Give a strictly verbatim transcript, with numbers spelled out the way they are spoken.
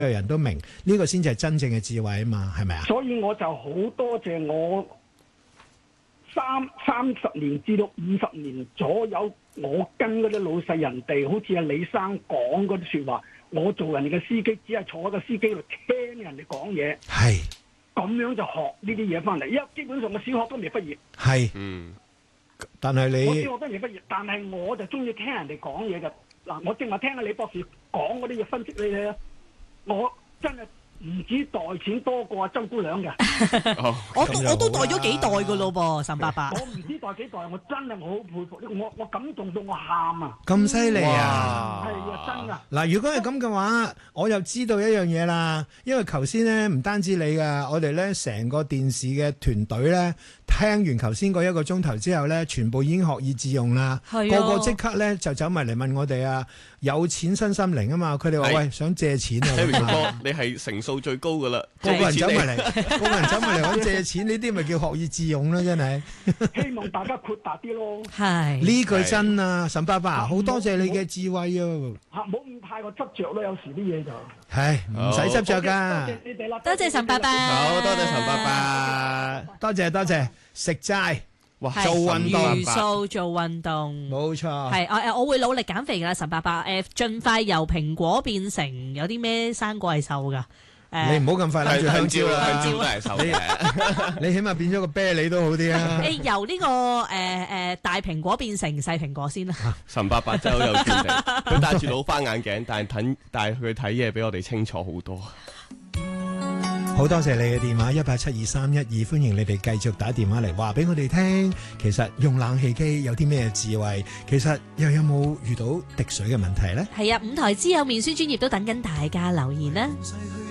有人都明，呢個先至係真正嘅智慧啊嘛，係咪啊？ 所以我就好多謝我三三十年至到五十年左右，我跟嗰啲老細人哋，好似阿李生講嗰啲說話，我做人哋嘅司機，只係坐喺個司機度聽人哋講嘢， 係咁樣就學呢啲嘢翻嚟。因為基本上我小學都未畢業， 係， 嗯， 但係你我小學都未畢業，但係我就中意聽人哋講嘢嘅。嗱，我正話聽阿李博士講嗰啲嘢分析你咧，我真係唔止袋錢多過阿周姑娘嘅。 我都我都袋咗幾袋噶咯噃，岑伯伯。 我唔知袋幾袋，我真係好佩服，我我感動到我喊啊！ 咁犀利啊！ 係啊，真啊！ 嗱，如果係咁嘅話，我又知道一樣嘢啦。因為頭先咧唔單止你噶，我哋咧成個電視嘅團隊咧，聽完頭先嗰一個鐘頭之後咧，全部已經學以致用啦。 係啊， 個個即刻咧就走埋嚟問我哋啊，有錢身心靈啊嘛。佢哋話喂，想借錢啊。 Harry 哥，你係成數最高噶啦， 個個人走埋嚟，個個人走埋嚟揾借錢，呢啲咪叫學以致用啦，真係。 希望大家豁達啲咯。 係呢句真啊，岑伯伯，好多謝你嘅智慧啊！ 嚇，唔好咁太過執着咯，有時啲嘢就係唔使執着噶。 多謝你哋啦， 多謝岑伯伯， 好多謝岑伯伯， 多謝多謝，食齋哇， 係做運動茹素做運動， 冇錯。 係我誒，我會努力減肥噶啦，岑伯伯誒，盡快由蘋果變成有啲咩生果係瘦噶。 你唔好咁快諗住香蕉啦， 香蕉都係瘦嘅。 你起碼變咗個啤梨都好啲啊！ 誒，由呢個誒誒大蘋果變成細蘋果先啦。 岑伯伯真係好有見地，佢戴住老花眼鏡，但係睇但係佢睇嘢比我哋清楚好多。 好多謝你嘅電話一八七二三一二，歡迎你哋繼續打電話嚟話俾我哋聽。其實用冷氣機有啲咩智慧？其實又有冇遇到滴水嘅問題呢？ 係啊，五台之友面書專頁都等緊大家留言啦。